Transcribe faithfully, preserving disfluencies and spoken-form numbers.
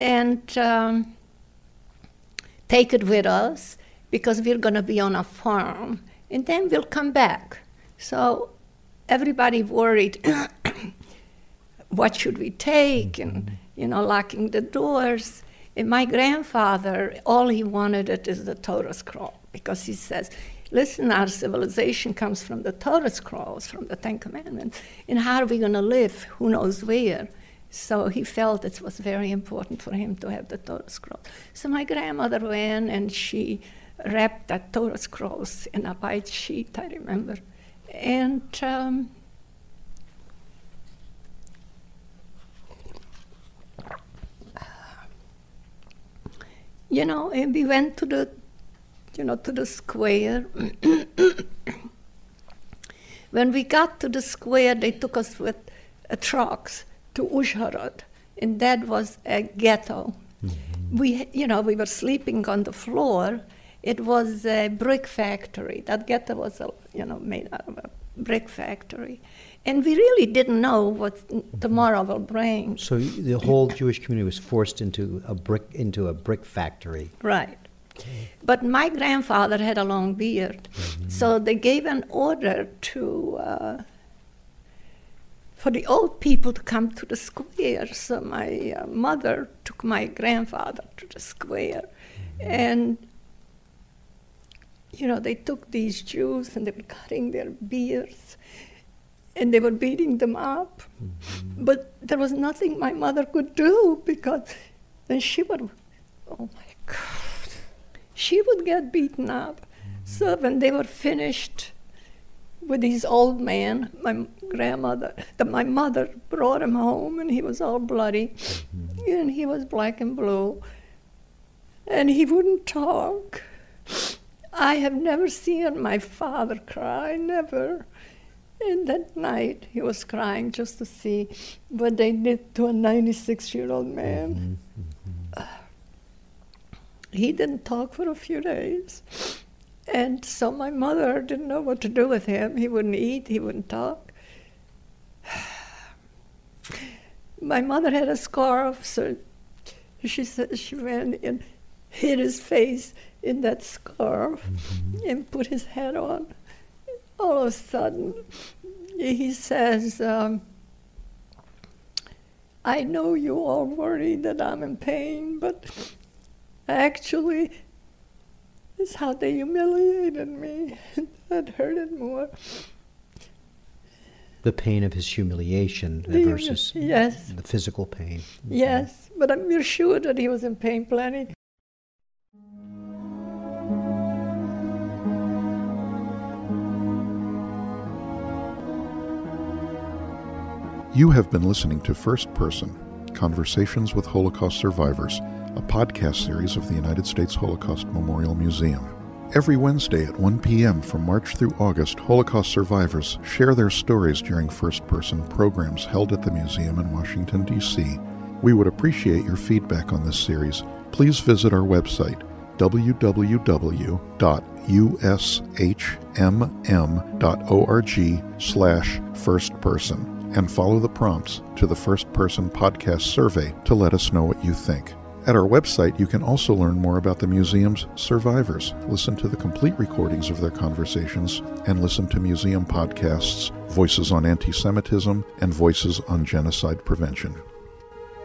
and um, take it with us because we're going to be on a farm, and then we'll come back. So everybody worried, what should we take, and, you know, locking the doors. And my grandfather, all he wanted it is the Torah scroll, because he says, listen, our civilization comes from the Torah scrolls, from the Ten Commandments, and how are we going to live? Who knows where? So he felt it was very important for him to have the Torah scroll. So my grandmother went and she wrapped that Torah scrolls in a white sheet, I remember. And um, you know, and we went to the, you know, to the square. When we got to the square, they took us with uh, trucks to Uzhhorod, and that was a ghetto. Mm-hmm. We, you know, we were sleeping on the floor. It was a brick factory. That ghetto was, a, you know, made out of a brick factory. And we really didn't know what tomorrow will bring. So the whole Jewish community was forced into a brick into a brick factory. Right. Okay. But my grandfather had a long beard, mm-hmm. so they gave an order to uh, for the old people to come to the square. So my uh, mother took my grandfather to the square, mm-hmm. and you know, they took these Jews and they were cutting their beards. And they were beating them up. Mm-hmm. But there was nothing my mother could do, because then she would, oh my God, she would get beaten up. Mm-hmm. So when they were finished with these old men, my grandmother, the, my mother brought him home, and he was all bloody, mm-hmm. and he was black and blue, and he wouldn't talk. I have never seen my father cry, never. And that night, he was crying just to see what they did to a ninety-six-year-old man. Mm-hmm. Uh, he didn't talk for a few days. And so my mother didn't know what to do with him. He wouldn't eat, he wouldn't talk. My mother had a scarf, so she said she went and hid his face in that scarf, mm-hmm. and put his hat on. All of a sudden, he says, um, I know you all worry that I'm in pain, but actually, it's how they humiliated me. That hurted more. The pain of his humiliation the, versus yes. the physical pain. Yes, but I'm sure that he was in pain plenty. You have been listening to First Person, Conversations with Holocaust Survivors, a podcast series of the United States Holocaust Memorial Museum. Every Wednesday at one p.m. from March through August, Holocaust survivors share their stories during First Person programs held at the museum in Washington, D C We would appreciate your feedback on this series. Please visit our website, w w w dot u s h m m dot org slash first person. And follow the prompts to the First Person Podcast survey to let us know what you think. At our website, you can also learn more about the museum's survivors, listen to the complete recordings of their conversations, and listen to museum podcasts, Voices on Anti-Semitism and Voices on Genocide Prevention.